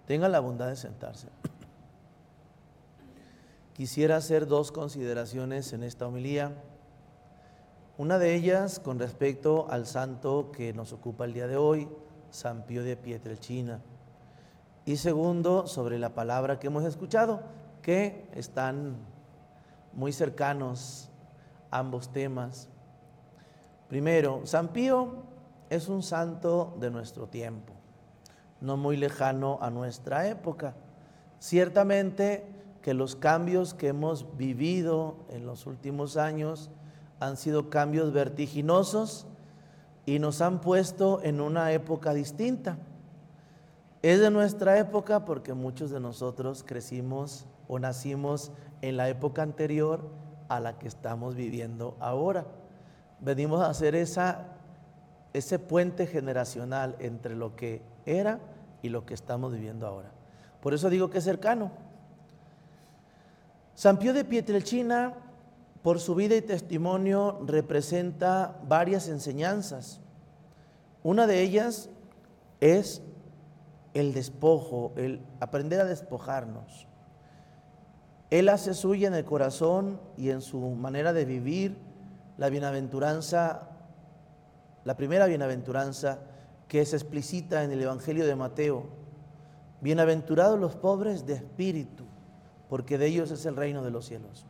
Tenga la bondad de sentarse. Quisiera hacer dos consideraciones en esta homilía. Una de ellas con respecto al santo que nos ocupa el día de hoy, San Pío de Pietrelcina. Y segundo, sobre la palabra que hemos escuchado, que están muy cercanos ambos temas. Primero, San Pío es un santo de nuestro tiempo, no muy lejano a nuestra época. Ciertamente que los cambios que hemos vivido en los últimos años han sido cambios vertiginosos y nos han puesto en una época distinta. Es de nuestra época porque muchos de nosotros crecimos o nacimos en la época anterior a la que estamos viviendo ahora. Venimos a hacer ese puente generacional entre lo que era y lo que estamos viviendo ahora. Por eso digo que es cercano. San Pío de Pietrelcina, por su vida y testimonio, representa varias enseñanzas. Una de ellas es el despojo, el aprender a despojarnos. Él hace suya en el corazón y en su manera de vivir la bienaventuranza, la primera bienaventuranza que se explicita en el Evangelio de Mateo. Bienaventurados los pobres de espíritu, porque de ellos es el reino de los cielos.